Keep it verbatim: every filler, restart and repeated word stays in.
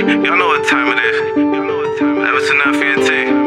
Y'all know what time it is. Y'all know what time it is. Emerson F E N T.